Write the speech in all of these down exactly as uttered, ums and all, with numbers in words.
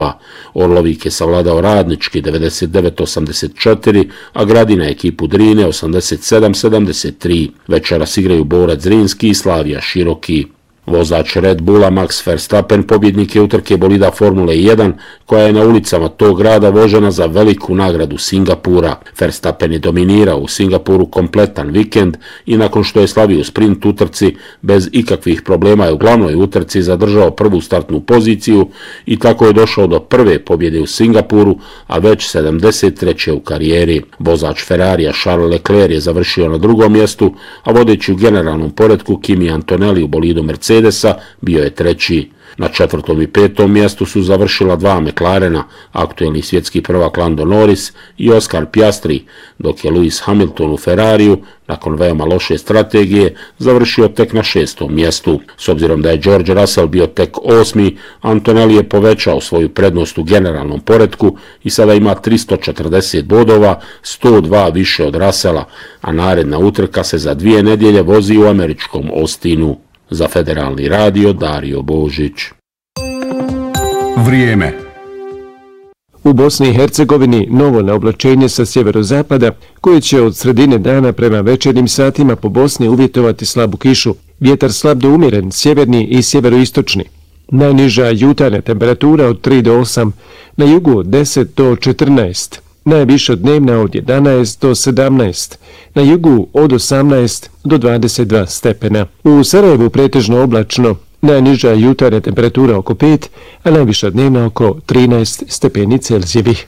Orlovik je savladao Radnički devedeset devet osamdeset četiri, a Gradina ekipu Drine osamdeset sedam sedamdeset tri. Večeras igraju Borac Zrinski i Slavija Široki. Vozač Red Bulla Max Verstappen pobjednik je utrke bolida Formule jedan koja je na ulicama tog grada vožena za veliku nagradu Singapura. Verstappen je dominirao u Singapuru kompletan vikend i nakon što je slavio sprint utrci bez ikakvih problema je u glavnoj utrci zadržao prvu startnu poziciju i tako je došao do prve pobjede u Singapuru, a već sedamdeset treće u karijeri. Vozač Ferrarija Charles Leclerc je završio na drugom mjestu, a vodeći u generalnom poretku Kimi Antonelli u bolidu Mercedes bio je treći. Na četvrtom i petom mjestu su završila dva McLarena, aktuelni svjetski prvak Lando Norris i Oscar Piastri, dok je Lewis Hamilton u Ferrariju, nakon veoma loše strategije, završio tek na šestom mjestu. S obzirom da je George Russell bio tek osmi, Antonelli je povećao svoju prednost u generalnom poretku i sada ima tristo četrdeset bodova, sto dva više od Russella, a naredna utrka se za dvije nedjelje vozi u američkom Austinu. Za Federalni radio Dario Božić. Vrijeme. U Bosni i Hercegovini novo naoblačenje sa sjeverozapada koje će od sredine dana prema večernjim satima po Bosni uvjetovati slabu kišu. Vjetar slab do umjeren, sjeverni i sjeveroistočni. Najniža jutarnja temperatura od tri do osam, na jugu od deset do četrnaest. Najviša dnevna od jedanaest do sedamnaest, na jugu od osamnaest do dvadeset dva stepena. U Sarajevu pretežno oblačno, najniža jutarnja temperatura oko pet, a najviša dnevna oko trinaest stepeni Celzijevih.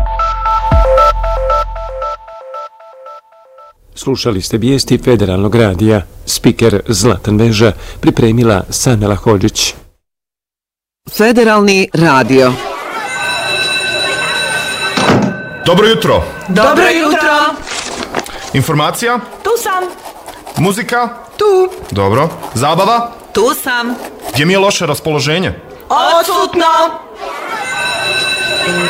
Slušali ste vijesti Federalnog radija. Spiker Zlatan Veža pripremila Sanela Hodžić. Federalni radio. Dobro jutro. Dobro jutro. Informacija? Tu sam. Muzika? Tu. Dobro. Zabava? Tu sam. Gdje mi je loše raspoloženje? Odsutno.